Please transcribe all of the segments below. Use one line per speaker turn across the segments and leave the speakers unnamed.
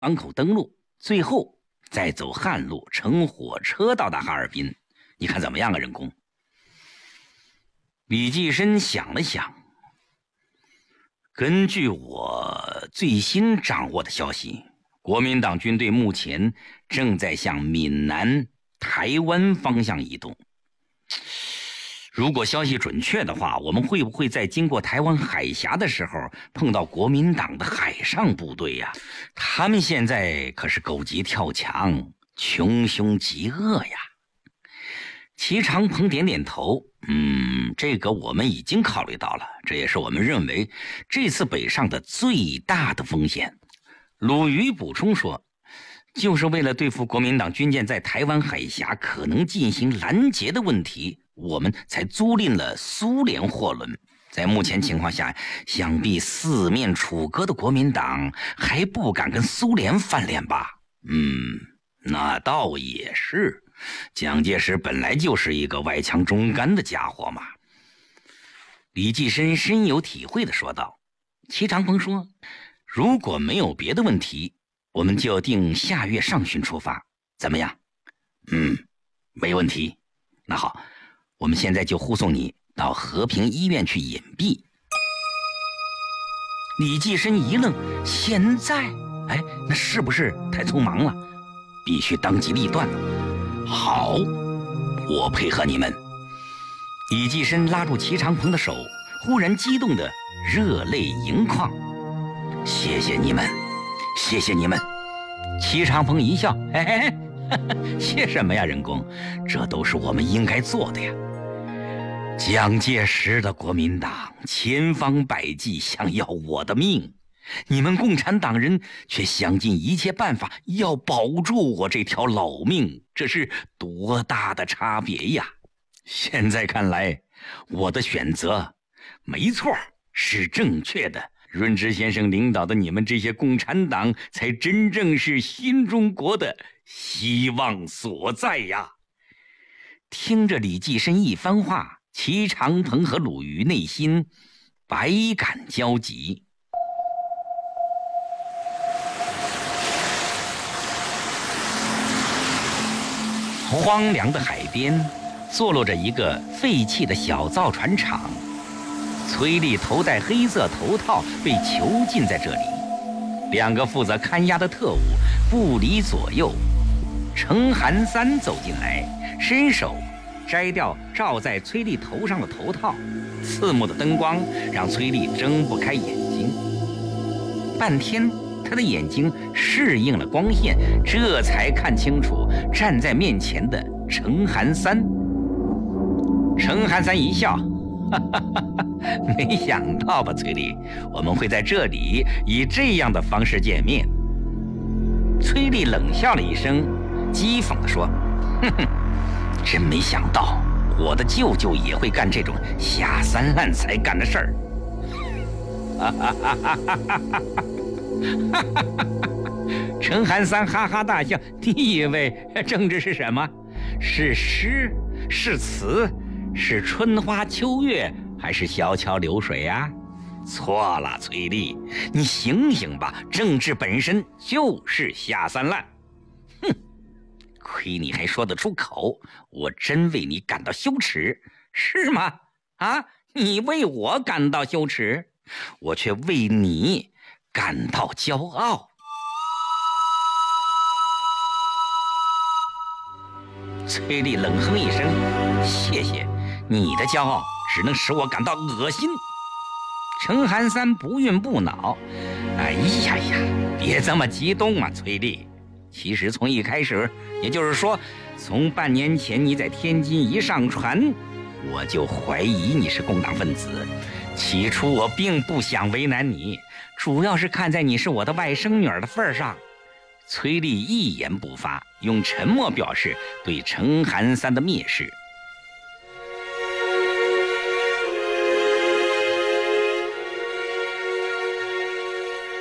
港口登陆，最后再走汉路乘火车到达哈尔滨。你看怎么样啊，任公？李济深想了想，根据我最新掌握的消息，国民党军队目前正在向闽南、台湾方向移动。如果消息准确的话，我们会不会在经过台湾海峡的时候碰到国民党的海上部队呀？他们现在可是狗急跳墙，穷凶极恶呀。齐长鹏点点头，这个我们已经考虑到了，这也是我们认为这次北上的最大的风险。鲁豫补充说，就是为了对付国民党军舰在台湾海峡可能进行拦截的问题，我们才租赁了苏联货轮。在目前情况下，想必四面楚歌的国民党还不敢跟苏联翻脸吧？那倒也是，蒋介石本来就是一个外强中干的家伙嘛。李济深深有体会地说道。齐长鹏说，如果没有别的问题，我们就定下月上旬出发，怎么样？没问题。那好，我们现在就护送你到和平医院去隐蔽。李济深一愣，现在？那是不是太匆忙了？必须当机立断。好，我配合你们。李济深拉住齐长鹏的手，忽然激动的热泪盈眶。谢谢你们，谢谢你们。齐长鹏一笑，谢什么呀，任公，这都是我们应该做的呀。蒋介石的国民党千方百计想要我的命，你们共产党人却想尽一切办法要保住我这条老命，这是多大的差别呀！现在看来，我的选择没错，是正确的。润之先生领导的你们这些共产党，才真正是新中国的希望所在呀！听着李济深一番话，齐长鹏和鲁豫内心百感交集。荒凉的海边坐落着一个废弃的小造船厂，崔丽头戴黑色头套被囚禁在这里，两个负责看押的特务不离左右。程寒三走进来，伸手摘掉罩在崔丽头上的头套，刺目的灯光让崔丽睁不开眼睛。半天他的眼睛适应了光线，这才看清楚站在面前的程寒三。程寒三一笑，没想到吧，崔丽，我们会在这里以这样的方式见面。崔丽冷笑了一声，讥讽地说，真没想到我的舅舅也会干这种下三滥才干的事儿。程寒三哈哈大笑，你以为政治是什么？是诗，是词，是春花秋月，还是小桥流水啊？错了，崔丽，你醒醒吧，政治本身就是下三滥。亏你还说得出口，我真为你感到羞耻，是吗？你为我感到羞耻，我却为你感到骄傲。崔丽冷哼一声，谢谢，你的骄傲只能使我感到恶心。程寒三不愠不恼，哎呀呀，别这么激动嘛，崔丽。其实从一开始，也就是说从半年前你在天津一上船，我就怀疑你是共党分子。起初我并不想为难你，主要是看在你是我的外甥女儿的份上。崔丽一言不发，用沉默表示对程寒三的蔑视。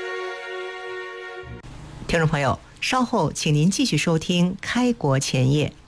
听众朋友，稍后请您继续收听《开国前夜》。